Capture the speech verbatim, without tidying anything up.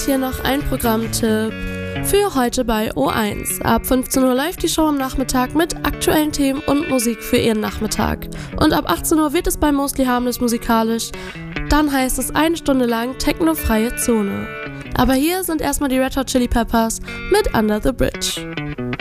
hier noch ein Programmtipp für heute bei O eins. Ab fünfzehn Uhr läuft die Show am Nachmittag mit aktuellen Themen und Musik für Ihren Nachmittag. Und ab achtzehn Uhr wird es bei Mostly Harmless musikalisch. Dann heißt es eine Stunde lang technofreie Zone. Aber hier sind erstmal die Red Hot Chili Peppers mit Under the Bridge.